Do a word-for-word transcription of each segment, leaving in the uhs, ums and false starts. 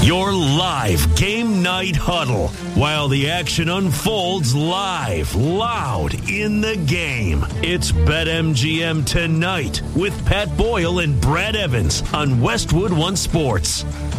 Your live game night huddle while the action unfolds live, loud in the game. It's BetMGM Tonight with Pat Boyle and Brad Evans on Westwood One Sports.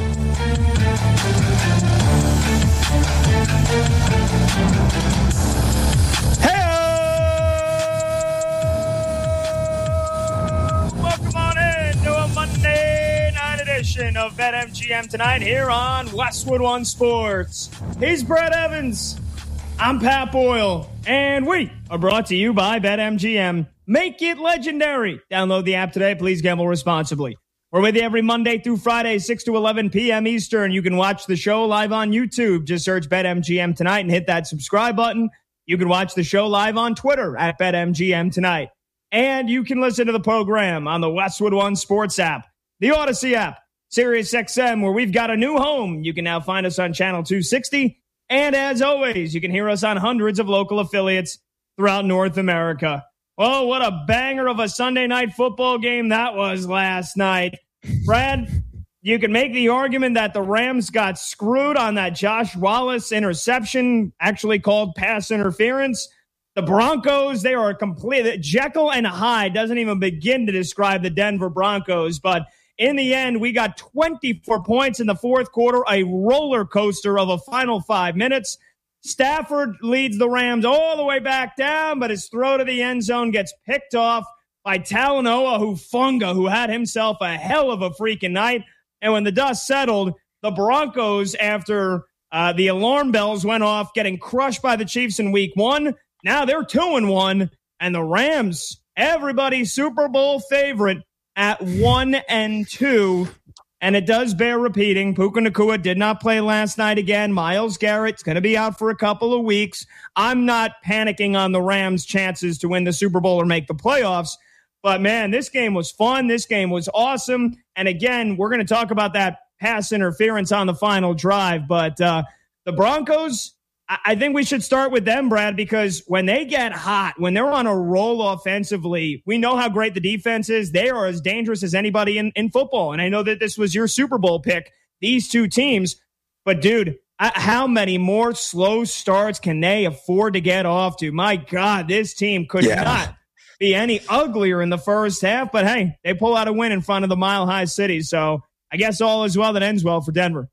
Welcome on in to a Monday night edition of BetMGM Tonight here on Westwood One Sports. He's Brad Evans. I'm Pat Boyle. And we are brought to you by BetMGM. Make it legendary. Download the app today. Please gamble responsibly. We're with you every Monday through Friday, six to eleven p.m. Eastern. You can watch the show live on YouTube. Just search BetMGM Tonight and hit that subscribe button. You can watch the show live on Twitter at BetMGM Tonight. And you can listen to the program on the Westwood One Sports app, the Odyssey app, Sirius X M, where we've got a new home. You can now find us on Channel two sixty. And as always, you can hear us on hundreds of local affiliates throughout North America. Oh, what a banger of a Sunday night football game that was last night. Brad, you can make the argument that the Rams got screwed on that Josh Wallace interception, actually called pass interference. The Broncos, they are complete. Jekyll and Hyde doesn't even begin to describe the Denver Broncos. But in the end, we got twenty-four points in the fourth quarter, a roller coaster of a final five minutes. Stafford leads the Rams all the way back down, but his throw to the end zone gets picked off by Talanoa Hufanga, who had himself a hell of a freaking night. And when the dust settled, the Broncos, after uh, the alarm bells went off, getting crushed by the Chiefs in week one, now they're two and one, and the Rams, everybody's Super Bowl favorite, at one and two. And it does bear repeating. Puka Nacua did not play last night again. Myles Garrett's going to be out for a couple of weeks. I'm not panicking on the Rams' chances to win the Super Bowl or make the playoffs. But, man, this game was fun. This game was awesome. And, again, we're going to talk about that pass interference on the final drive. But uh, the Broncos, I think we should start with them, Brad, because when they get hot, when they're on a roll offensively, we know how great the defense is. They are as dangerous as anybody in, in football. And I know that this was your Super Bowl pick, these two teams. But, dude, how many more slow starts can they afford to get off to? My God, this team could yeah. not be any uglier in the first half. But, hey, they pull out a win in front of the Mile High City. So I guess all is well that ends well for Denver.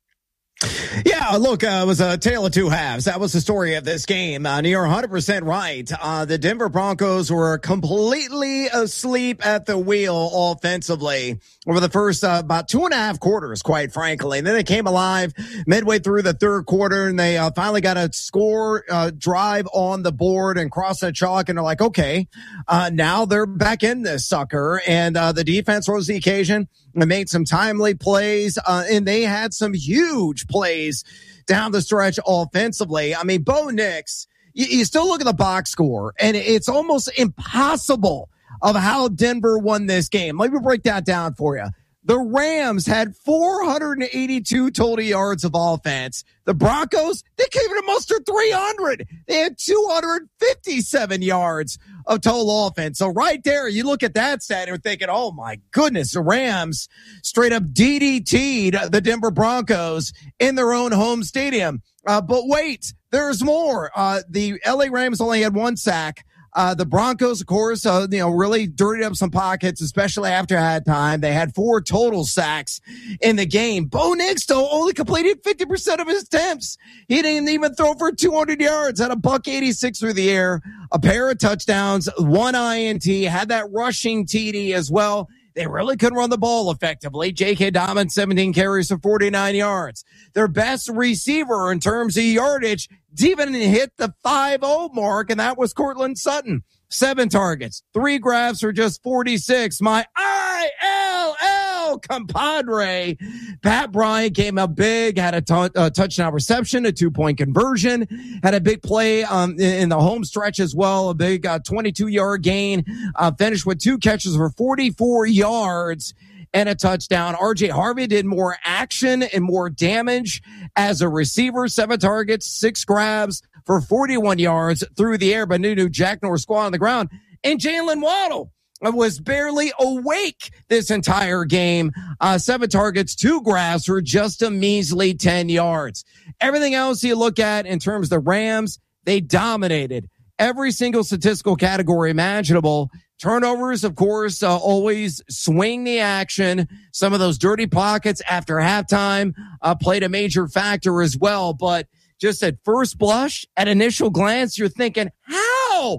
Yeah, look, uh, it was a tale of two halves. That was the story of this game. Uh, and you're one hundred percent right. Uh, the Denver Broncos were completely asleep at the wheel offensively over the first uh, about two and a half quarters, quite frankly. And then they came alive midway through the third quarter, and they uh, finally got a score uh, drive on the board and crossed the chalk, and they're like, okay, uh, now they're back in this sucker. And uh, the defense rose the occasion. They made some timely plays, uh, and they had some huge plays down the stretch offensively. I mean, Bo Nix, you, you still look at the box score, and it's almost impossible of how Denver won this game. Let me break that down for you. The Rams had four hundred eighty-two total yards of offense. The Broncos, they came in a muster three hundred. They had two hundred fifty-seven yards of total offense. So right there, you look at that stat and you're thinking, oh my goodness, the Rams straight up D D T'd the Denver Broncos in their own home stadium. Uh, but wait, there's more. Uh, the L A Rams only had one sack. Uh, the Broncos, of course, uh, you know, really dirtied up some pockets, especially after halftime. They had four total sacks in the game. Bo Nix, though, only completed fifty percent of his attempts. He didn't even throw for two hundred yards, had a buck eighty-six through the air, a pair of touchdowns, one I N T, had that rushing T D as well. They really couldn't run the ball effectively. J K. Dobbins, seventeen carries for forty-nine yards. Their best receiver in terms of yardage even hit the five oh mark, and that was Courtland Sutton. Seven targets, three grabs for just forty-six. My I L L compadre, Pat Bryant, came up big, had a, t- a touchdown reception, a two-point conversion, had a big play um, in, in the home stretch as well, a big uh, twenty-two-yard gain, uh, finished with two catches for forty-four yards and a touchdown. R J Harvey did more action and more damage as a receiver, seven targets, six grabs for forty-one yards through the air, but Nudu Jack Norris squad on the ground. And Jalen Waddle, was barely awake this entire game. Uh, seven targets, two grabs for just a measly ten yards. Everything else you look at in terms of the Rams, they dominated every single statistical category imaginable. Turnovers, of course, uh, always swing the action. Some of those dirty pockets after halftime uh, played a major factor as well. But just at first blush, at initial glance, you're thinking, how?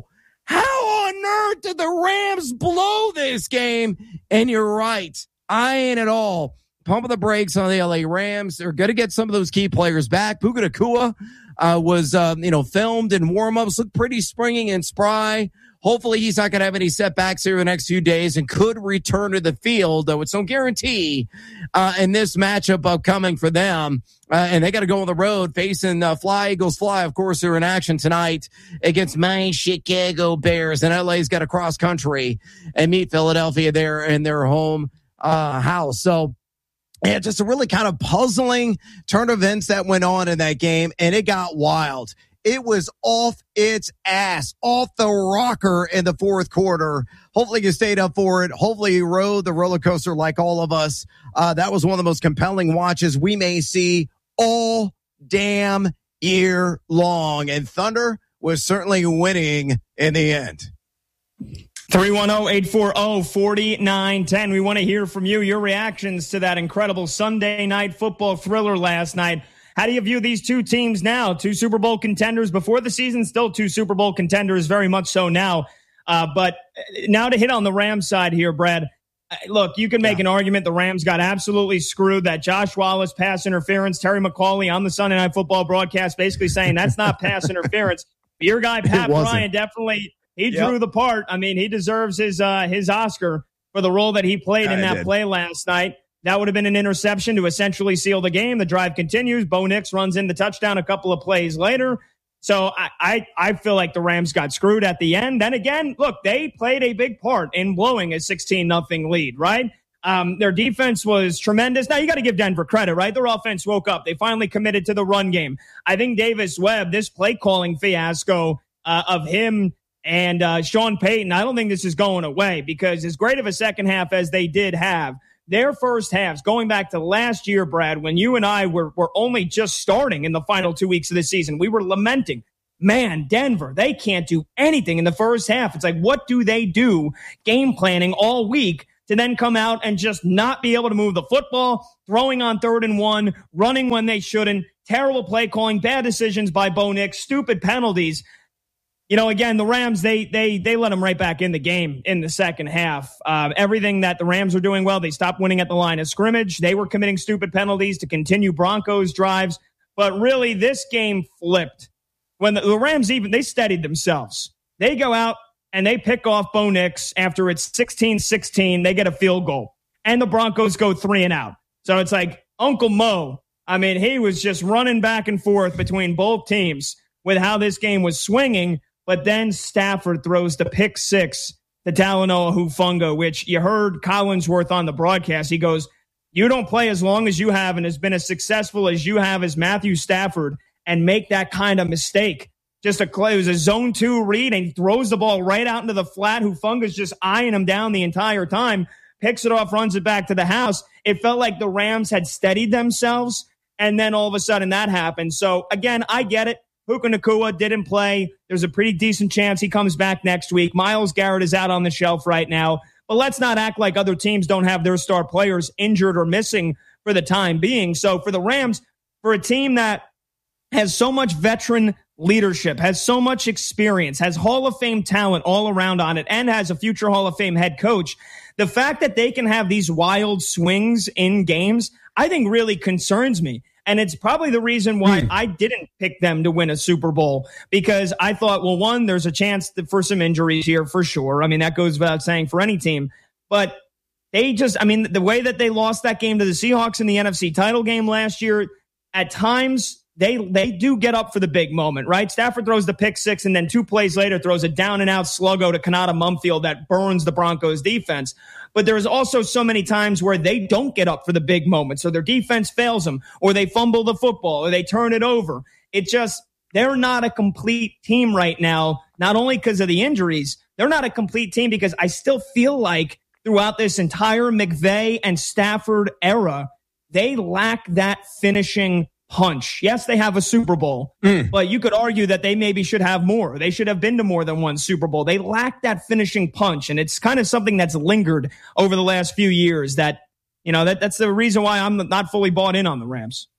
How on earth did the Rams blow this game? And you're right. I ain't at all pumping the brakes on the L A Rams. They're going to get some of those key players back. Puka Nacua uh, was, uh, you know, filmed in warm-ups, looked pretty springy and spry. Hopefully he's not going to have any setbacks here in the next few days and could return to the field, though it's no guarantee uh, in this matchup upcoming for them. Uh, and they got to go on the road facing uh, Fly Eagles Fly. Of course, they're in action tonight against my Chicago Bears. And L A's got to cross country and meet Philadelphia there in their home uh, house. So, yeah, just a really kind of puzzling turn of events that went on in that game, and it got wild. It was off its ass, off the rocker in the fourth quarter. Hopefully you stayed up for it. Hopefully you rode the roller coaster like all of us. Uh, that was one of the most compelling watches we may see all damn year long. And Thunder was certainly winning in the end. three one zero, eight four zero, four nine one zero. We want to hear from you, your reactions to that incredible Sunday night football thriller last night. How do you view these two teams now? Two Super Bowl contenders before the season, still two Super Bowl contenders, very much so now. Uh, but now to hit on the Rams side here, Brad. Look, you can make yeah. an argument the Rams got absolutely screwed. That Josh Wallace pass interference, Terry McAuley on the Sunday Night Football broadcast basically saying that's not pass interference. But your guy, Pat Bryant, definitely, he yep. drew the part. I mean, he deserves his uh, his Oscar for the role that he played yeah, in that play last night. That would have been an interception to essentially seal the game. The drive continues. Bo Nix runs in the touchdown a couple of plays later. So I, I, I feel like the Rams got screwed at the end. Then again, look, they played a big part in blowing a sixteen nothing lead, right? Um, their defense was tremendous. Now, you got to give Denver credit, right? Their offense woke up. They finally committed to the run game. I think Davis Webb, this play calling fiasco uh, of him and uh, Sean Payton, I don't think this is going away because as great of a second half as they did have, their first halves, going back to last year, Brad, when you and I were, were only just starting in the final two weeks of the season, we were lamenting, man, Denver, they can't do anything in the first half. It's like, what do they do game planning all week to then come out and just not be able to move the football, throwing on third and one, running when they shouldn't, terrible play calling, bad decisions by Bo Nix, stupid penalties. You know, again, the Rams, they they they let them right back in the game in the second half. Uh, everything that the Rams were doing well, they stopped winning at the line of scrimmage. They were committing stupid penalties to continue Broncos drives. But really, this game flipped. When the, the Rams even, they steadied themselves. They go out and they pick off Bo Nix after it's sixteen sixteen. They get a field goal. And the Broncos go three and out. So it's like Uncle Mo. I mean, he was just running back and forth between both teams with how this game was swinging. But then Stafford throws the pick six to Talanoa Hufanga, which you heard Collinsworth on the broadcast. He goes, you don't play as long as you have and has been as successful as you have as Matthew Stafford and make that kind of mistake. Just a, it was a zone two read, and he throws the ball right out into the flat. Hufanga's just eyeing him down the entire time, picks it off, runs it back to the house. It felt like the Rams had steadied themselves, and then all of a sudden that happened. So, again, I get it. Puka Nacua didn't play. There's a pretty decent chance he comes back next week. Myles Garrett is out on the shelf right now. But let's not act like other teams don't have their star players injured or missing for the time being. So for the Rams, for a team that has so much veteran leadership, has so much experience, has Hall of Fame talent all around on it, and has a future Hall of Fame head coach, the fact that they can have these wild swings in games, I think really concerns me. And it's probably the reason why mm. I didn't pick them to win a Super Bowl, because I thought, well, one, there's a chance for some injuries here for sure. I mean, that goes without saying for any team. But they just, I mean, the way that they lost that game to the Seahawks in the N F C title game last year, at times they they do get up for the big moment, right? Stafford throws the pick six, and then two plays later throws a down-and-out sluggo to Kanata Mumfield that burns the Broncos' defense. But there's also so many times where they don't get up for the big moment. So their defense fails them, or they fumble the football, or they turn it over. It just, they're not a complete team right now, not only because of the injuries, they're not a complete team because I still feel like throughout this entire McVay and Stafford era, they lack that finishing punch. Yes, they have a Super Bowl, mm. but you could argue that they maybe should have more. They should have been to more than one Super Bowl. They lack that finishing punch, and it's kind of something that's lingered over the last few years that, you know, that that's the reason why I'm not fully bought in on the Rams.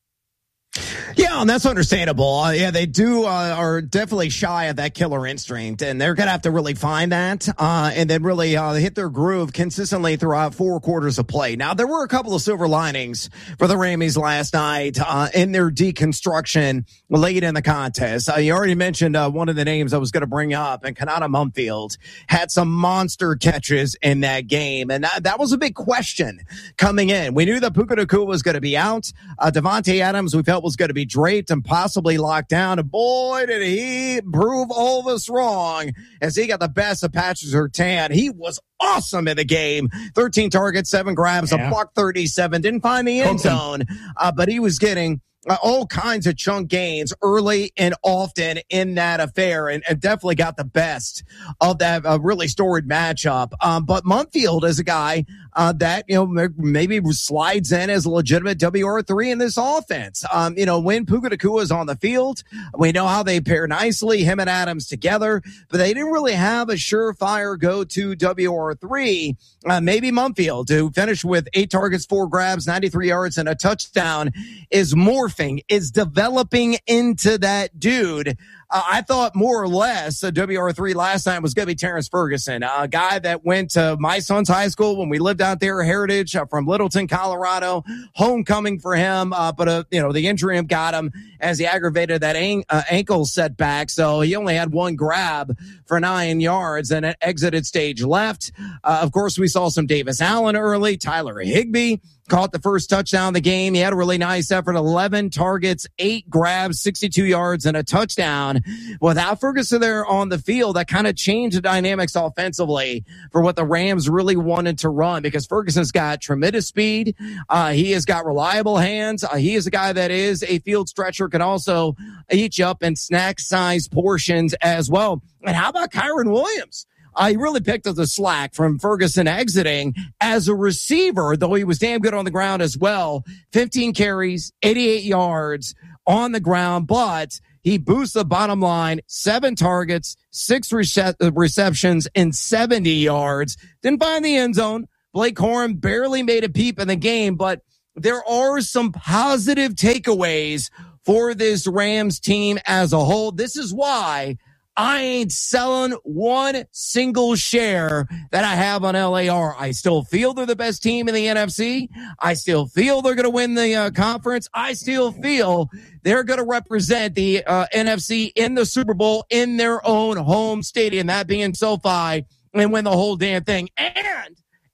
Yeah, and that's understandable. Uh, yeah, they do uh, are definitely shy of that killer instinct, and they're going to have to really find that uh, and then really uh, hit their groove consistently throughout four quarters of play. Now, there were a couple of silver linings for the Rammies last night uh, in their deconstruction late in the contest. Uh, you already mentioned uh, one of the names I was going to bring up, and Kanata Mumfield had some monster catches in that game, and that, that was a big question coming in. We knew that Puka Nacua was going to be out. Uh, Devontae Adams, we felt was going to be draped and possibly locked down. And boy, did he prove all of us wrong as he got the best of Patrick Surtain. He was awesome in the game. thirteen targets, seven grabs, yeah. a block thirty-seven. Didn't find the end zone, uh, but he was getting Uh, all kinds of chunk gains early and often in that affair, and, and definitely got the best of that uh, really storied matchup. Um, but Mumfield is a guy uh, that, you know, maybe slides in as a legitimate W R three in this offense. Um, you know, when Puka Nacua is on the field, we know how they pair nicely, him and Adams together, but they didn't really have a surefire go-to W R three. Uh, maybe Mumfield, who finished with eight targets, four grabs, ninety-three yards, and a touchdown, is more is developing into that dude. Uh, I thought more or less uh, W R three last time was going to be Terrence Ferguson, a guy that went to my son's high school when we lived out there, Heritage, uh, from Littleton, Colorado. Homecoming for him, uh, but uh, you know the injury got him as he aggravated that an- uh, ankle setback. So he only had one grab for nine yards and it exited stage left. Uh, of course, we saw some Davis Allen early. Tyler Higbee caught the first touchdown of the game. He had a really nice effort, eleven targets, eight grabs, sixty-two yards, and a touchdown. Without Ferguson there on the field, that kind of changed the dynamics offensively for what the Rams really wanted to run, because Ferguson's got tremendous speed. Uh, he has got reliable hands. Uh, he is a guy that is a field stretcher, can also eat you up in snack-sized portions as well. And how about Kyron Williams? Uh, he really picked up the slack from Ferguson exiting as a receiver, though he was damn good on the ground as well. fifteen carries, eighty-eight yards on the ground, but he boosts the bottom line, seven targets, six rece- receptions, and seventy yards. Didn't find the end zone. Blake Corum barely made a peep in the game, but there are some positive takeaways for this Rams team as a whole. This is why I ain't selling one single share that I have on L A R. I still feel they're the best team in the N F C. I still feel they're going to win the uh, conference. I still feel they're going to represent the uh, N F C in the Super Bowl in their own home stadium, that being SoFi, and win the whole damn thing. And,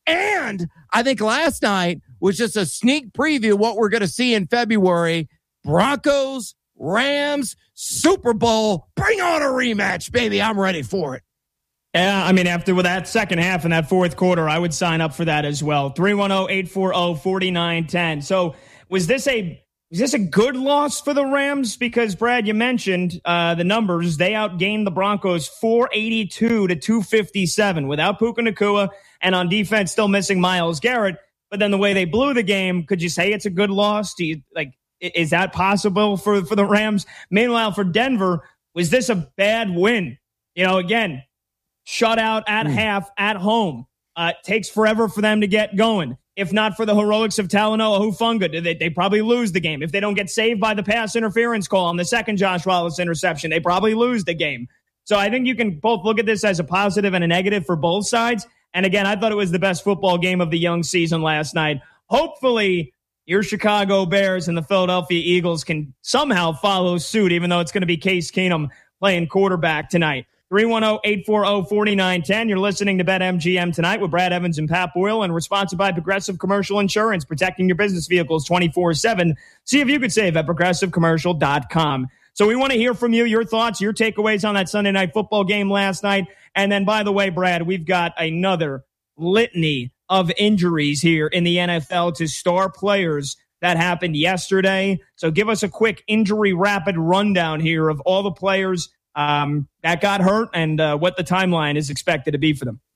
and I think last night was just a sneak preview of what we're going to see in February. Broncos, Rams, Super Bowl, bring on a rematch, baby. I'm ready for it. Yeah, I mean, after that second half in that fourth quarter, I would sign up for that as well. three one zero, eight four zero, four nine one zero. So was this a was this a good loss for the Rams? Because, Brad, you mentioned uh, the numbers. They outgained the Broncos four eighty-two to two fifty-seven without Puka Nacua, and on defense still missing Myles Garrett. But then the way they blew the game, could you say it's a good loss? Do you like? Is that possible for, for the Rams? Meanwhile, for Denver, was this a bad win? You know, again, shutout at mm. half at home. Uh, takes forever for them to get going. If not for the heroics of Talanoa Hufanga, they, they probably lose the game. If they don't get saved by the pass interference call on the second Josh Wallace interception, they probably lose the game. So I think you can both look at this as a positive and a negative for both sides. And again, I thought it was the best football game of the young season last night. Hopefully, your Chicago Bears and the Philadelphia Eagles can somehow follow suit, even though it's going to be Case Keenum playing quarterback tonight. three one zero, eight four zero, four nine one zero. You're listening to BetMGM tonight with Brad Evans and Pat Boyle, and we're sponsored by Progressive Commercial Insurance, protecting your business vehicles twenty-four seven. See if you could save at progressive commercial dot com. So we want to hear from you, your thoughts, your takeaways on that Sunday night football game last night. And then, by the way, Brad, we've got another litany of injuries here in the N F L to star players that happened yesterday. So give us a quick injury rapid rundown here of all the players um, that got hurt and uh, what the timeline is expected to be for them.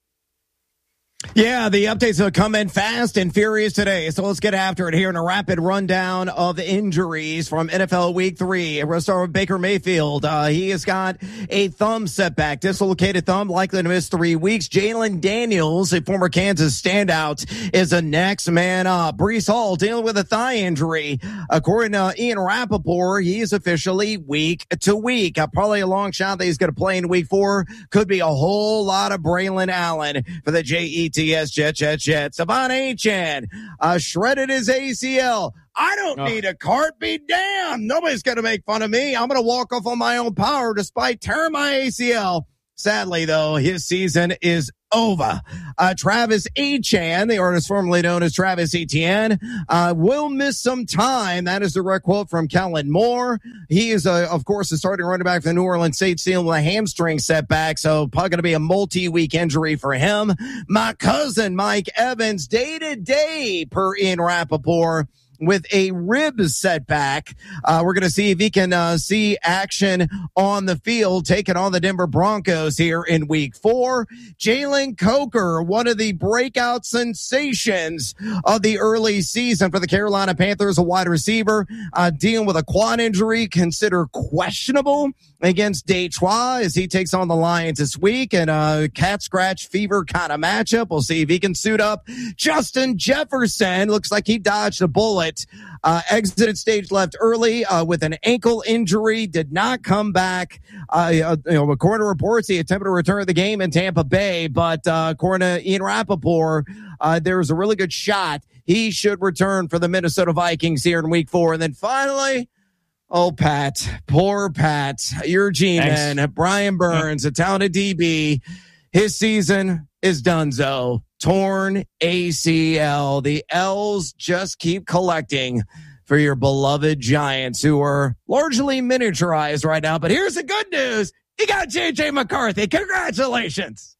Yeah, the updates will come in fast and furious today. So let's get after it here in a rapid rundown of the injuries from N F L Week three. We'll start with Baker Mayfield. Uh, he has got a thumb setback, dislocated thumb, likely to miss three weeks. Jalen Daniels, a former Kansas standout, is the next man up. Breece Hall dealing with a thigh injury. According to Ian Rappaport, he is officially week to week. Uh, probably a long shot that he's going to play in week four. Could be a whole lot of Braylon Allen for the J E T S Jet, Jet, Jet. Savon Achan uh, shredded his A C L. I don't oh. need a cart. Be damned. Nobody's going to make fun of me. I'm going to walk off on my own power despite tearing my A C L. Sadly, though, his season is over. Uh, Travis Achan, the artist formerly known as Travis Etienne, uh, will miss some time. That is the direct quote from Kellen Moore. He is, uh, of course, the starting running back for the New Orleans Saints, dealing with a hamstring setback, so probably going to be a multi-week injury for him. My cousin, Mike Evans, day-to-day, per Ian Rappaport, with a rib setback. Uh, we're going to see if he can uh, see action on the field, taking on the Denver Broncos here in week four. Jalen Coker, one of the breakout sensations of the early season for the Carolina Panthers, a wide receiver, uh, dealing with a quad injury, considered questionable against Detroit as he takes on the Lions this week, and a cat scratch fever kind of matchup. We'll see if he can suit up. Justin Jefferson looks like he dodged a bullet. Uh, exited stage left early uh, with an ankle injury, did not come back. Uh, uh, you know, according to reports, he attempted to return to the game in Tampa Bay, but uh, according to Ian Rappaport, uh, there's a really good shot he should return for the Minnesota Vikings here in week four. And then finally, oh, Pat, poor Pat, your G-man, Brian Burns, a talented D B. His season is donezo. Torn A C L. The L's just keep collecting for your beloved Giants, who are largely miniaturized right now. But here's the good news. You got J J McCarthy. Congratulations.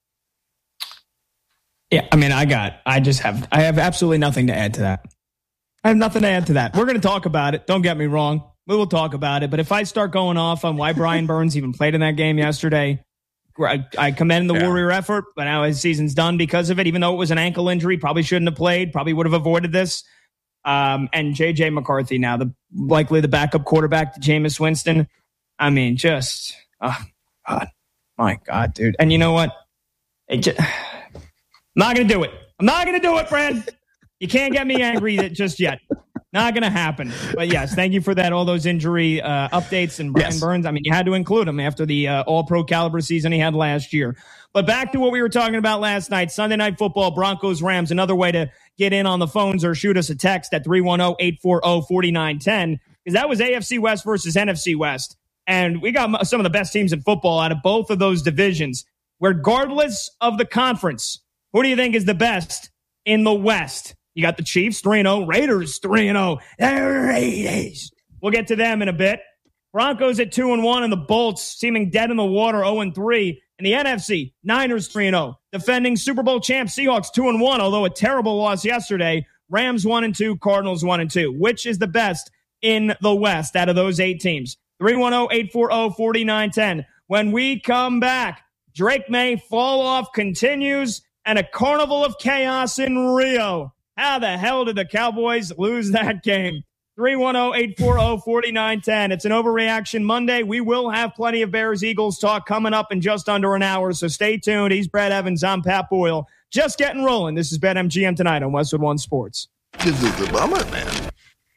Yeah, I mean, I got, I just have, I have absolutely nothing to add to that. I have nothing to add to that. We're going to talk about it. Don't get me wrong. We will talk about it. But if I start going off on why Brian Burns even played in that game yesterday, I, I commend the yeah. Warrior effort, but now his season's done because of it. Even though it was an ankle injury, probably shouldn't have played, probably would have avoided this. Um, and J J McCarthy now, the likely the backup quarterback to Jameis Winston. I mean, just, oh, God, my God, dude. And you know what? It just, I'm not going to do it. I'm not going to do it, Fred. You can't get me angry just yet. Not going to happen. But yes, thank you for that. All those injury uh, updates and Brian yes. Burns. I mean, you had to include him after the uh, all-pro caliber season he had last year. But back to what we were talking about last night, Sunday Night Football, Broncos, Rams. Another way to get in on the phones or shoot us a text at three one zero, eight four zero, four nine one zero, because that was A F C West versus N F C West. And we got some of the best teams in football out of both of those divisions. Regardless of the conference, who do you think is the best in the West? You got the Chiefs, three and oh. Raiders, three and oh. The Raiders. We'll get to them in a bit. Broncos at two and one, and the Bolts seeming dead in the water, oh and three. In the N F C, Niners three and oh. Defending Super Bowl champ Seahawks two and one, although a terrible loss yesterday. Rams one and two, Cardinals one and two. Which is the best in the West out of those eight teams? three one zero, eight four zero, four nine one zero. When we come back, Drake May fall off continues and a carnival of chaos in Rio. How the hell did the Cowboys lose that game? three one zero, eight four zero, four nine one zero. It's an Overreaction Monday. We will have plenty of Bears-Eagles talk coming up in just under an hour, so stay tuned. He's Brad Evans. I'm Pat Boyle. Just getting rolling. This is BetMGM tonight on Westwood One Sports. This is a bummer, man.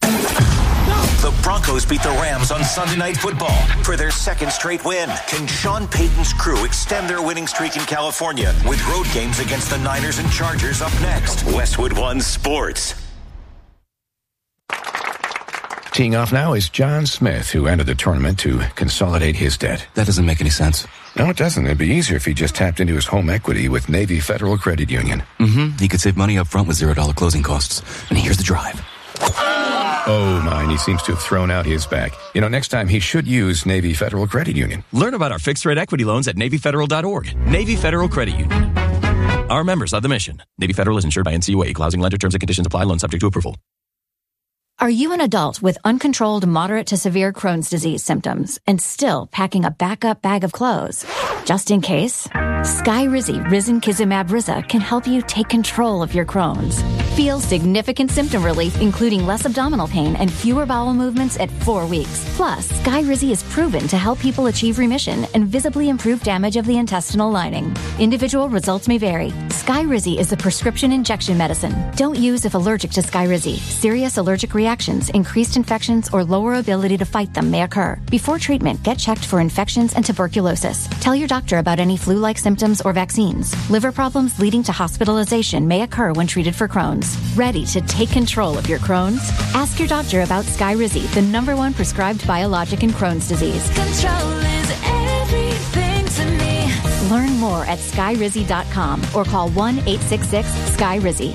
The Broncos beat the Rams on Sunday Night Football for their second straight win. Can Sean Payton's crew extend their winning streak in California with road games against the Niners and Chargers up next? Westwood One Sports. Teeing off now is John Smith, who entered the tournament to consolidate his debt. That doesn't make any sense. No, it doesn't. It'd be easier if he just tapped into his home equity with Navy Federal Credit Union. Mm-hmm. He could save money up front with zero dollar closing costs. And here's the drive. Oh, my, and he seems to have thrown out his back. You know, next time he should use Navy Federal Credit Union. Learn about our fixed-rate equity loans at Navy Federal dot org. Navy Federal Credit Union. Our members of the mission. Navy Federal is insured by N C U A. Equal housing lender. Terms and conditions apply. Loan subject to approval. Are you an adult with uncontrolled moderate to severe Crohn's disease symptoms and still packing a backup bag of clothes? Just in case, Skyrizi Risankizumab Riza can help you take control of your Crohn's. Feel significant symptom relief, including less abdominal pain and fewer bowel movements at four weeks. Plus, Skyrizi is proven to help people achieve remission and visibly improve damage of the intestinal lining. Individual results may vary. Skyrizi is a prescription injection medicine. Don't use if allergic to Skyrizi. Serious allergic reactions, increased infections, or lower ability to fight them may occur. Before treatment, get checked for infections and tuberculosis. Tell your doctor about any flu-like symptoms or vaccines. Liver problems leading to hospitalization may occur when treated for Crohn's. Ready to take control of your Crohn's? Ask your doctor about Skyrizi, the number one prescribed biologic in Crohn's disease. Control is everything to me. Learn more at skyrizi dot com or call one eight six six Skyrizi.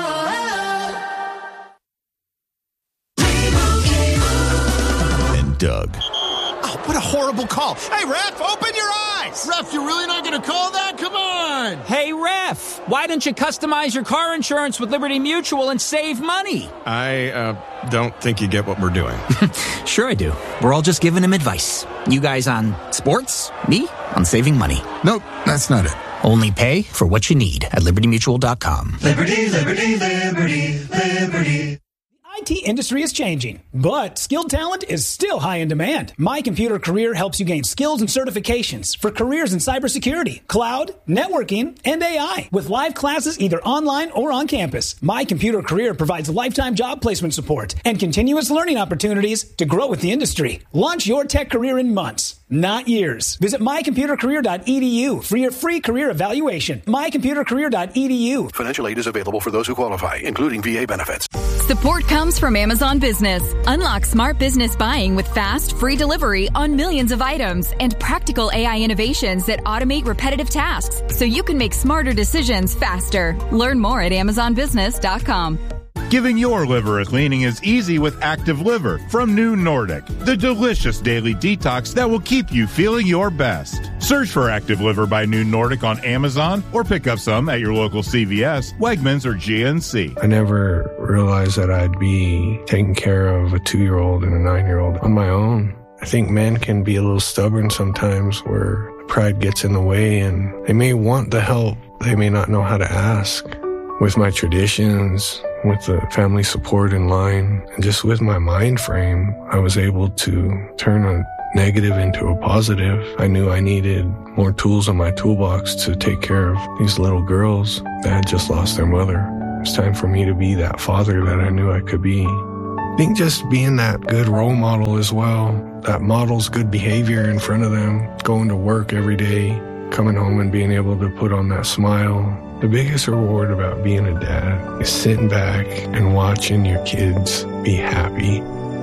And Doug. Oh, what a horrible call. Hey, ref, open your eyes. Ref, you're really not going to call that? Come on. Hey, ref, why don't you customize your car insurance with Liberty Mutual and save money? I uh, don't think you get what we're doing. Sure I do. We're all just giving him advice. You guys on sports, me on saving money. Nope, that's not it. Only pay for what you need at liberty mutual dot com. Liberty, liberty, liberty, liberty. I T industry is changing, but skilled talent is still high in demand. My Computer Career helps you gain skills and certifications for careers in cybersecurity, cloud, networking, and A I with live classes either online or on campus. My Computer Career provides lifetime job placement support and continuous learning opportunities to grow with the industry. Launch your tech career in months, not years. Visit my computer career dot e d u for your free career evaluation. my computer career dot e d u. Financial aid is available for those who qualify, including V A benefits. Support comes from Amazon Business. Unlock smart business buying with fast, free delivery on millions of items and practical A I innovations that automate repetitive tasks so you can make smarter decisions faster. Learn more at amazon business dot com. Giving your liver a cleaning is easy with Active Liver from New Nordic, the delicious daily detox that will keep you feeling your best. Search for Active Liver by New Nordic on Amazon or pick up some at your local C V S, Wegmans, or G N C. I never realized that I'd be taking care of a two-year-old and a nine-year-old on my own. I think men can be a little stubborn sometimes where pride gets in the way and they may want the help. They may not know how to ask. With my traditions, with the family support in line, and just with my mind frame, I was able to turn a negative into a positive. I knew I needed more tools in my toolbox to take care of these little girls that had just lost their mother. It's time for me to be that father that I knew I could be. I think just being that good role model as well, that models good behavior in front of them, going to work every day, coming home and being able to put on that smile. The biggest reward about being a dad is sitting back and watching your kids be happy.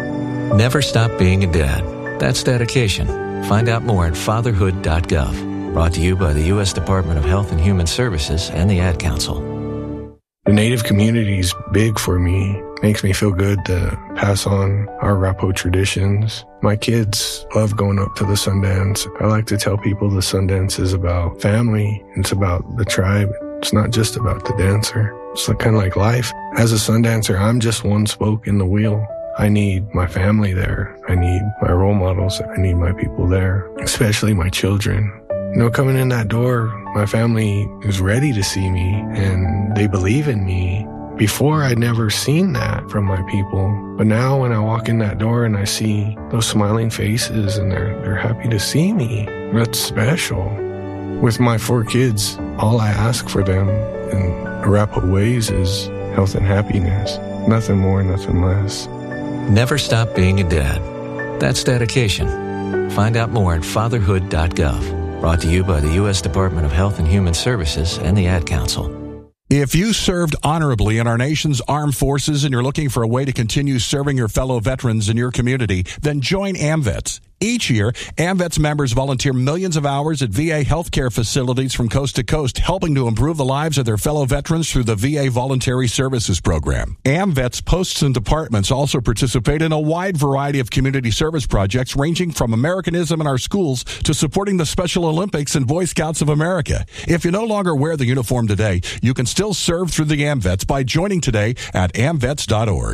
Never stop being a dad. That's dedication. Find out more at fatherhood dot gov. Brought to you by the U S Department of Health and Human Services and the Ad Council. The Native community is big for me. Makes me feel good to pass on our Arapaho traditions. My kids love going up to the Sundance. I like to tell people the Sundance is about family. It's about the tribe. It's not just about the dancer. It's kind of like life. As a Sundancer, I'm just one spoke in the wheel. I need my family there. I need my role models. I need my people there, especially my children. You know, coming in that door, my family is ready to see me and they believe in me. Before, I'd never seen that from my people. But now when I walk in that door and I see those smiling faces and they're, they're happy to see me, that's special. With my four kids, all I ask for them in Arapaho ways is health and happiness. Nothing more, nothing less. Never stop being a dad. That's dedication. Find out more at fatherhood dot gov. Brought to you by the U S Department of Health and Human Services and the Ad Council. If you served honorably in our nation's armed forces and you're looking for a way to continue serving your fellow veterans in your community, then join AMVETS. Each year, AMVETS members volunteer millions of hours at V A healthcare facilities from coast to coast, helping to improve the lives of their fellow veterans through the V A Voluntary Services Program. AMVETS posts and departments also participate in a wide variety of community service projects ranging from Americanism in our schools to supporting the Special Olympics and Boy Scouts of America. If you no longer wear the uniform today, you can still serve through the AMVETS by joining today at amvets dot org.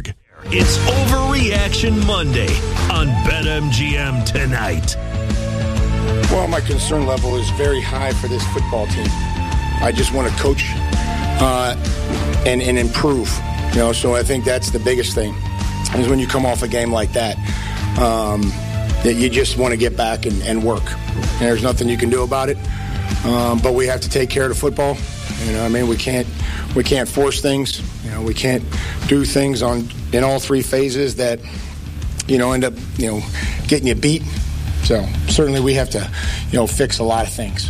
It's Overreaction Monday on BetMGM Tonight. Well, my concern level is very high for this football team. I just want to coach uh, and, and improve. You know, so I think that's the biggest thing is when you come off a game like that, um, that you just want to get back and, and work. And there's nothing you can do about it. Um, but we have to take care of the football. You know, I mean, we can't we can't force things. You know, we can't do things on in all three phases that, you know, end up, you know, getting you beat. So certainly we have to, you know, fix a lot of things.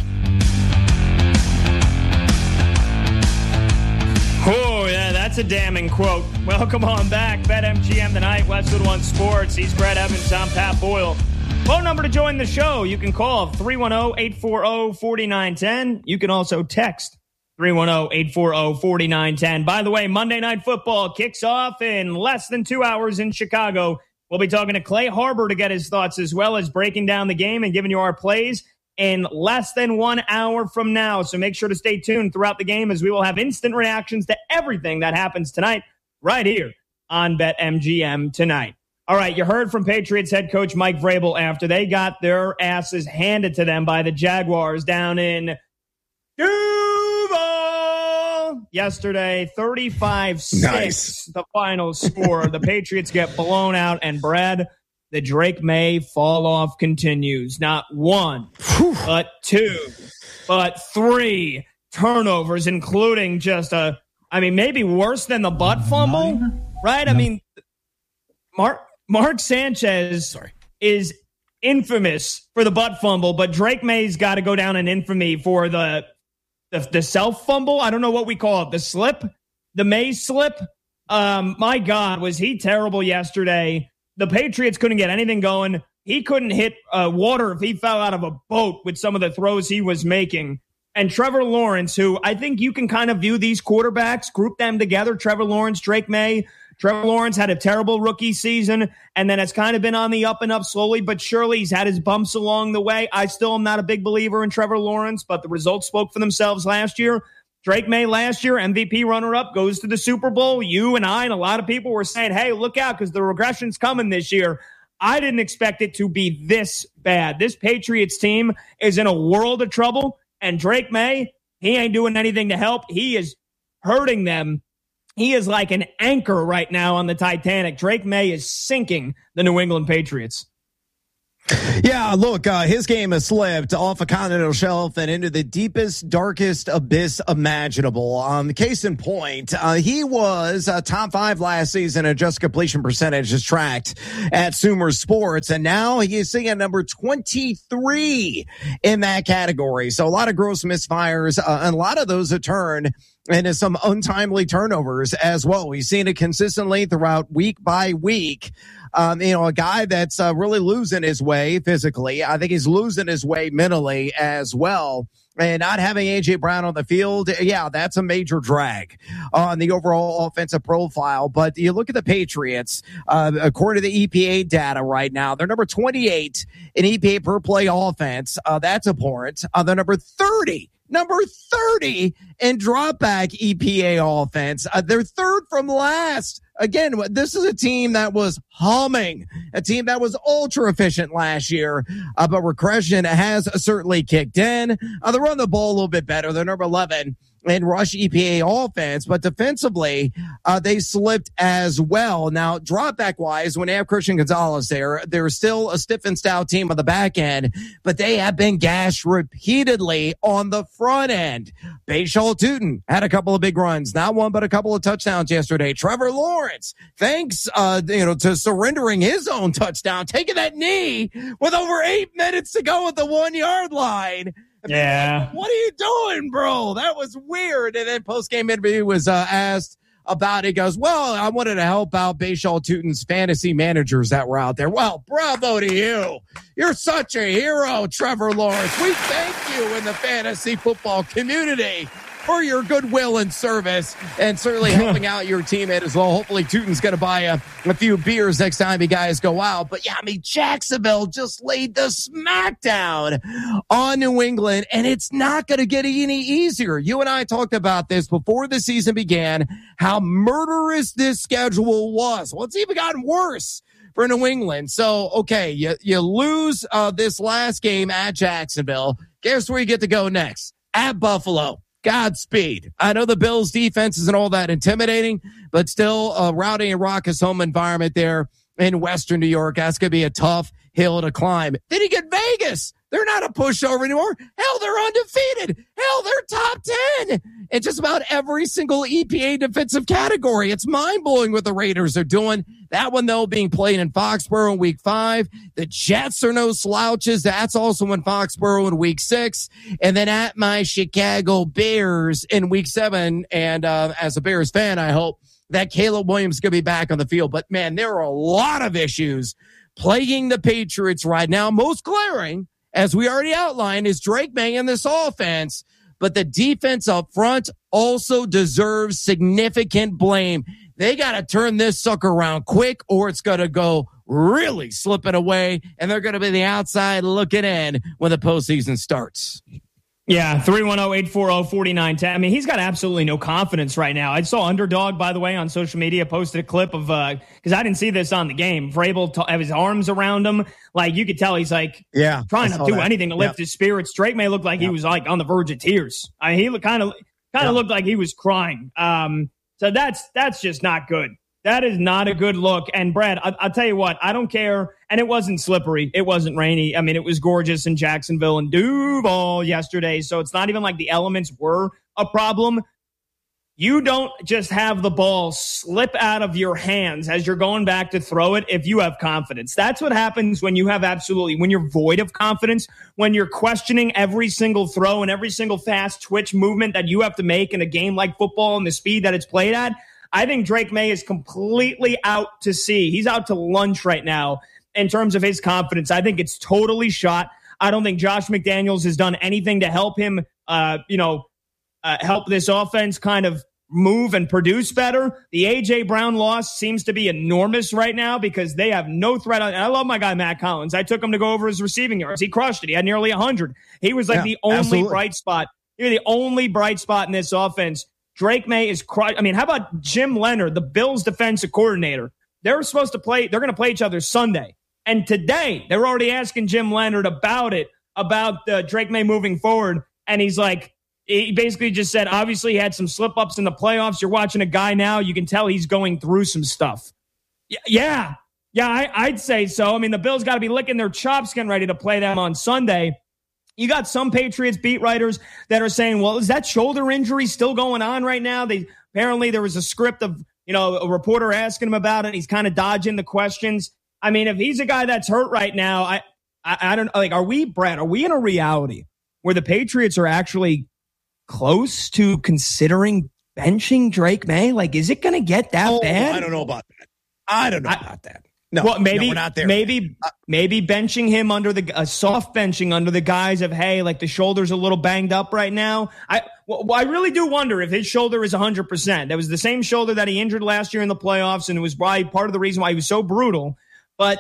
Oh, yeah, that's a damning quote. Welcome on back. BetMGM Tonight, Westwood One Sports. He's Brett Evans. I'm Pat Boyle. Phone number to join the show. You can call three one zero, eight four zero, four nine one zero. You can also text three one zero, eight four zero, four nine one zero. By the way, Monday Night Football kicks off in less than two hours in Chicago. We'll be talking to Clay Harbor to get his thoughts as well as breaking down the game and giving you our plays in less than one hour from now. So make sure to stay tuned throughout the game as we will have instant reactions to everything that happens tonight right here on BetMGM Tonight. All right, you heard from Patriots head coach Mike Vrabel after they got their asses handed to them by the Jaguars down in Duval yesterday, thirty-five six, nice. The final score. The Patriots get blown out, and Brad, the Drake May fall off continues. Not one, but two, but three turnovers, including just a, I mean, maybe worse than the butt fumble, right? I mean, Mark Mark Sanchez Sorry. is infamous for the butt fumble, but Drake May's got to go down in infamy for the The, the self fumble. I don't know what we call it. The slip, the May slip. Um, my God, was he terrible yesterday? The Patriots couldn't get anything going. He couldn't hit uh, water if he fell out of a boat with some of the throws he was making. And Trevor Lawrence, who I think you can kind of view these quarterbacks, group them together. Trevor Lawrence, Drake May. Trevor Lawrence had a terrible rookie season, and then it's kind of been on the up and up slowly, but surely he's had his bumps along the way. I still am not a big believer in Trevor Lawrence, but the results spoke for themselves last year. Drake May last year, M V P runner-up, goes to the Super Bowl. You and I and a lot of people were saying, hey, look out because the regression's coming this year. I didn't expect it to be this bad. This Patriots team is in a world of trouble, and Drake May, he ain't doing anything to help. He is hurting them. He is like an anchor right now on the Titanic. Drake May is sinking the New England Patriots. Yeah, look, uh, his game has slipped off a continental shelf and into the deepest, darkest abyss imaginable. Um, case in point, uh, he was uh, top five last season in just completion percentage is tracked at Sumer Sports, and now he is sitting at number twenty-three in that category. So a lot of gross misfires, uh, and a lot of those that turn into some untimely turnovers as well. We've seen it consistently throughout week by week. Um, you know, a guy that's uh, really losing his way physically. I think he's losing his way mentally as well. And not having A J Brown on the field, yeah, that's a major drag on the overall offensive profile. But you look at the Patriots, uh, according to the E P A data right now, they're number twenty-eight in E P A per play offense. Uh, that's abhorrent. Uh, they're number thirty. Number thirty in dropback E P A offense. Uh, they're third from last. Again, this is a team that was humming, a team that was ultra efficient last year, uh, but regression has certainly kicked in. Uh, they run the ball a little bit better. They're number eleven in rush E P A offense, but defensively, uh, they slipped as well. Now, dropback wise, when they have Christian Gonzalez there, they're still a stiff and stout team on the back end, but they have been gashed repeatedly on the front end. Bashal Tutin had a couple of big runs, not one, but a couple of touchdowns yesterday. Trevor Lawrence, thanks, uh, you know, to surrendering his own touchdown, taking that knee with over eight minutes to go at the one yard line. Yeah. What are you doing, bro? That was weird. And then post-game interview was uh, asked about it. He goes, well, I wanted to help out Bashal Tutin's fantasy managers that were out there. Well, bravo to you. You're such a hero, Trevor Lawrence. We thank you in the fantasy football community for your goodwill and service, and certainly helping out your teammate as well. Hopefully, Tootin's going to buy a, a few beers next time you guys go out. But yeah, I mean, Jacksonville just laid the smackdown on New England, and it's not going to get any easier. You and I talked about this before the season began, how murderous this schedule was. Well, it's even gotten worse for New England. So, okay, you, you lose uh, this last game at Jacksonville. Guess where you get to go next? At Buffalo. Godspeed. I know the Bills' defense isn't all that intimidating, but still a rowdy and raucous home environment there in Western New York. That's going to be a tough hill to climb. Then you get Vegas. They're not a pushover anymore. Hell, they're undefeated. Hell, they're top ten in just about every single E P A defensive category. It's mind-blowing what the Raiders are doing. That one, though, being played in Foxborough in week five. The Jets are no slouches. That's also in Foxborough in week six. And then at my Chicago Bears in week seven. And uh, as a Bears fan, I hope that Caleb Williams is going to be back on the field. But, man, there are a lot of issues plaguing the Patriots right now. Most glaring, as we already outlined, is Drake May in this offense. But the defense up front also deserves significant blame. They got to turn this sucker around quick, or it's going to go really slipping away, and they're going to be the outside looking in when the postseason starts. Yeah, three one zero, eight four zero, four nine one zero. I mean, he's got absolutely no confidence right now. I saw Underdog, by the way, on social media, posted a clip of, uh, because I didn't see this on the game. Vrabel to have his arms around him. Like, you could tell he's like, yeah, trying to do that. anything to lift yep. his spirits. Drake May looked like yep. he was like on the verge of tears. I mean, he kind of kind of yep. looked like he was crying. Um, so that's that's just not good. That is not a good look. And Brad, I, I'll tell you what, I don't care. And it wasn't slippery. It wasn't rainy. I mean, it was gorgeous in Jacksonville and Duval yesterday. So it's not even like the elements were a problem. You don't just have the ball slip out of your hands as you're going back to throw it if you have confidence. That's what happens when you have absolutely, when you're void of confidence, when you're questioning every single throw and every single fast twitch movement that you have to make in a game like football and the speed that it's played at. I think Drake May is completely out to sea. He's out to lunch right now in terms of his confidence. I think it's totally shot. I don't think Josh McDaniels has done anything to help him, uh, you know, uh, help this offense kind of move and produce better. The A J Brown loss seems to be enormous right now because they have no threat on. And I love my guy, Matt Collins. I took him to go over his receiving yards. He crushed it. He had nearly one hundred. He was like yeah, the only absolutely. bright spot. He was the only bright spot in this offense. Drake May is cru- I mean, how about Jim Leonard, the Bills defensive coordinator? They're supposed to play. They're going to play each other Sunday. And today, they're already asking Jim Leonard about it, about uh, Drake May moving forward. And he's like, he basically just said, obviously, he had some slip-ups in the playoffs. You're watching a guy now. You can tell he's going through some stuff. Y- yeah. Yeah, I- I'd say so. I mean, the Bills got to be licking their chops getting ready to play them on Sunday. You got some Patriots beat writers that are saying, well, is that shoulder injury still going on right now? They apparently there was a script of, you know, a reporter asking him about it. He's kind of dodging the questions. I mean, if he's a guy that's hurt right now, I, I, I don't like, are we, Brad, are we in a reality where the Patriots are actually close to considering benching Drake May? Like, is it going to get that oh, bad? I don't know about that. I don't know I, about that. No, well, maybe, no, we're not there. maybe, maybe benching him under the uh, soft benching under the guise of, hey, like the shoulder's a little banged up right now. I, well, I really do wonder if his shoulder is one hundred percent. That was the same shoulder that he injured last year in the playoffs, and it was probably part of the reason why he was so brutal. But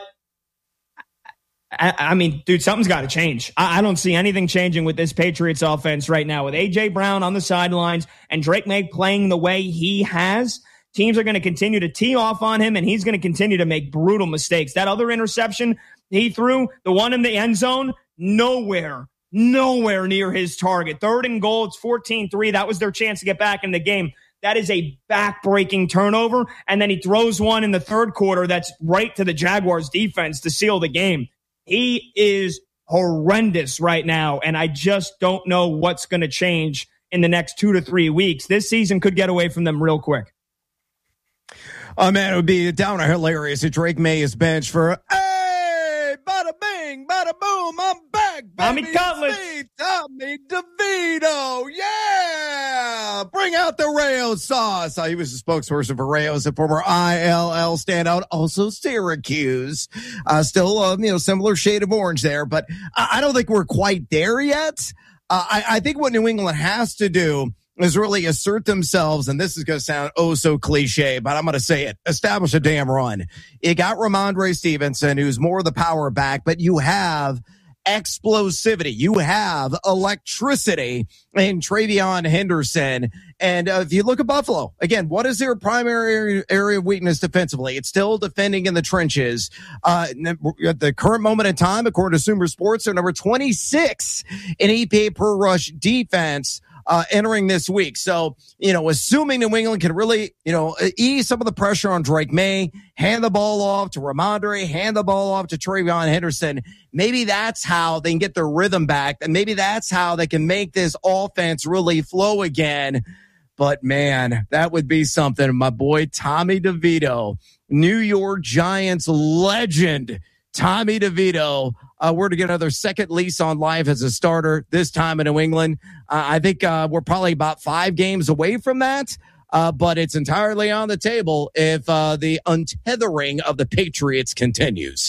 I, I mean, dude, something's got to change. I, I don't see anything changing with this Patriots offense right now. With A J Brown on the sidelines and Drake May playing the way he has, teams are going to continue to tee off on him, and he's going to continue to make brutal mistakes. That other interception he threw, the one in the end zone, nowhere, nowhere near his target. Third and goal, it's fourteen three. That was their chance to get back in the game. That is a back-breaking turnover, and then he throws one in the third quarter that's right to the Jaguars' defense to seal the game. He is horrendous right now, and I just don't know what's going to change in the next two to three weeks. This season could get away from them real quick. Oh, man, it would be down hilarious if Drake May is benched for, hey, bada bing, bada boom, I'm back, baby. Tommy Cutlets. Tommy DeVito, yeah. Bring out the Rayo sauce. Uh, he was the spokesperson for Rayos, a former I L L standout, also Syracuse. Uh, still, uh, you know, similar shade of orange there, but I, I don't think we're quite there yet. Uh, I, I think what New England has to do is really assert themselves, and this is going to sound oh so cliche, but I'm going to say it, establish a damn run. You got Ramondre Stevenson, who's more the power back, but you have explosivity. You have electricity in TreVeyon Henderson. And uh, if you look at Buffalo, again, what is their primary area of weakness defensively? It's still defending in the trenches. Uh, at the current moment in time, according to Sumer Sports, they're number twenty-six in E P A per rush defense. Uh, entering this week. So, you know, assuming New England can really, you know, ease some of the pressure on Drake May, hand the ball off to Ramondre, hand the ball off to TreVeyon Henderson, maybe that's how they can get their rhythm back. And maybe that's how they can make this offense really flow again. But man, that would be something. My boy, Tommy DeVito, New York Giants legend, Tommy DeVito, uh, we're to get another second lease on life as a starter, this time in New England. Uh, I think uh, we're probably about five games away from that, uh, but it's entirely on the table if uh, the untethering of the Patriots continues.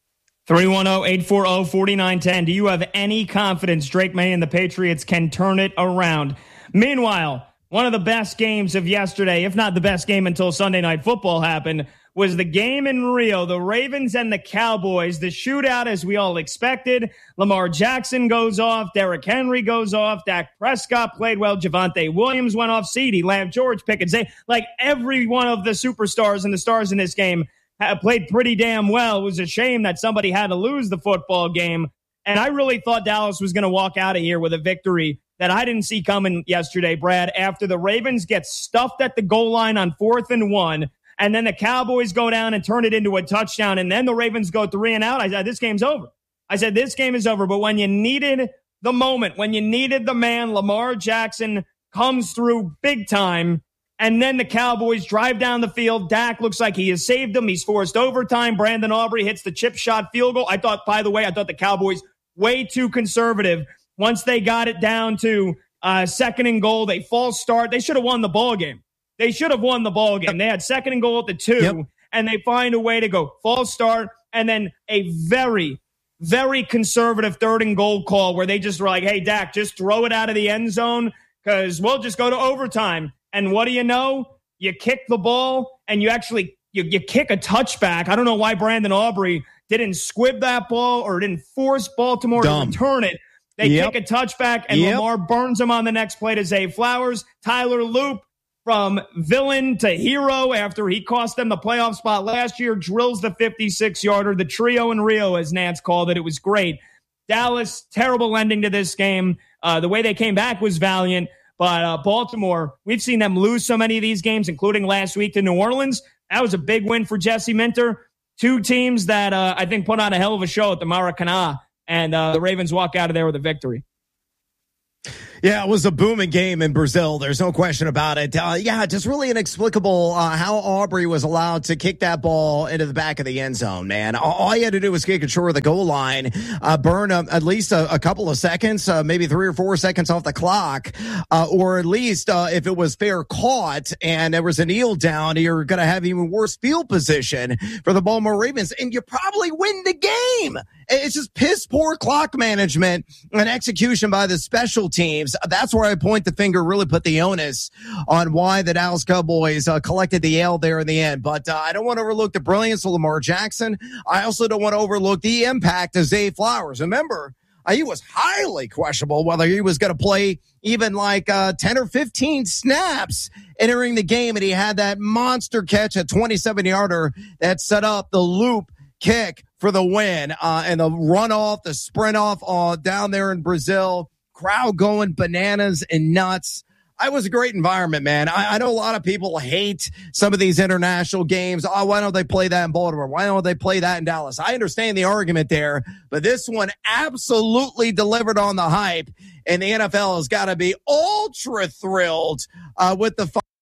three one zero, eight four zero, four nine one zero. Do you have any confidence Drake May and the Patriots can turn it around? Meanwhile, one of the best games of yesterday, if not the best game until Sunday Night Football happened, was the game in Rio, the Ravens and the Cowboys, the shootout as we all expected. Lamar Jackson goes off, Derrick Henry goes off, Dak Prescott played well, Javonte Williams went off, CeeDee Lamb, George Pickens. They, like every one of the superstars and the stars in this game played pretty damn well. It was a shame that somebody had to lose the football game. And I really thought Dallas was going to walk out of here with a victory that I didn't see coming yesterday, Brad, after the Ravens get stuffed at the goal line on fourth and one. And then the Cowboys go down and turn it into a touchdown. And then the Ravens go three and out. I said, this game's over. I said, this game is over. But when you needed the moment, when you needed the man, Lamar Jackson comes through big time. And then the Cowboys drive down the field. Dak looks like he has saved them. He's forced overtime. Brandon Aubrey hits the chip shot field goal. I thought, by the way, I thought the Cowboys way too conservative. Once they got it down to uh, second and goal, they false start. They should have won the ball game. They should have won the ball game. They had second and goal at the two, yep. And they find a way to go false start, and then a very, very conservative third and goal call where they just were like, hey, Dak, just throw it out of the end zone because we'll just go to overtime. And what do you know? You kick the ball, and you actually you, you kick a touchback. I don't know why Brandon Aubrey didn't squib that ball or didn't force Baltimore Dumb. to return it. They yep. kick a touchback, and yep. Lamar burns him on the next play to Zay Flowers. Tyler Loop, from villain to hero after he cost them the playoff spot last year, drills the fifty-six-yarder. The trio in Rio, as Nance called it, it was great. Dallas, terrible ending to this game. Uh, the way they came back was valiant. But uh, Baltimore, we've seen them lose so many of these games, including last week to New Orleans. That was a big win for Jesse Minter. Two teams that uh, I think put on a hell of a show at the Maracana, and uh, the Ravens walk out of there with a victory. Yeah, it was a booming game in Brazil. There's no question about it. Uh, yeah, just really inexplicable uh, how Aubrey was allowed to kick that ball into the back of the end zone, man. All, all he had to do was kick it short of the goal line, uh, burn um, at least a, a couple of seconds, uh, maybe three or four seconds off the clock, uh, or at least uh, if it was fair caught and there was a kneel down, you're going to have even worse field position for the Baltimore Ravens, and you probably win the game. It's just piss poor clock management and execution by the special teams. That's where I point the finger, really put the onus on why the Dallas Cowboys uh, collected the L there in the end. But uh, I don't want to overlook the brilliance of Lamar Jackson. I also don't want to overlook the impact of Zay Flowers. Remember, uh, he was highly questionable whether he was going to play even like uh, ten or fifteen snaps entering the game. And he had that monster catch, a twenty-seven-yarder that set up the loop kick for the win, uh, and the run off, the sprint off uh, down there in Brazil. Crowd going bananas and nuts. It was a great environment, man. I, I know a lot of people hate some of these international games. Oh, why don't they play that in Baltimore? Why don't they play that in Dallas? I understand the argument there, but this one absolutely delivered on the hype, and the N F L has got to be ultra thrilled uh, with the